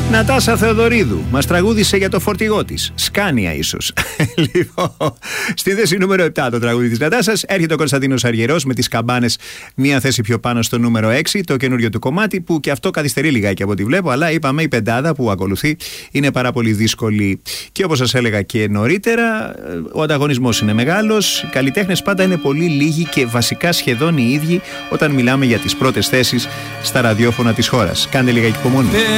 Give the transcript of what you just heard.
Νατάσα Θεοδωρίδου μας τραγούδισε για το φορτηγό της. Σκάνια ίσως. Λοιπόν, στη θέση νούμερο 7 το τραγούδι της Νατάσας έρχεται ο Κωνσταντίνος Αργυρός με τις καμπάνες, μία θέση πιο πάνω στο νούμερο 6, το καινούριο του κομμάτι που και αυτό καθυστερεί λιγάκι από ό,τι βλέπω, αλλά είπαμε η πεντάδα που ακολουθεί είναι πάρα πολύ δύσκολη. Και όπως σας έλεγα και νωρίτερα, ο ανταγωνισμός είναι μεγάλος, οι καλλιτέχνες πάντα είναι πολύ λίγοι και βασικά σχεδόν οι ίδιοι όταν μιλάμε για τις πρώτες θέσεις στα ραδιόφωνα της χώρας. Κάντε λίγα υπομονή.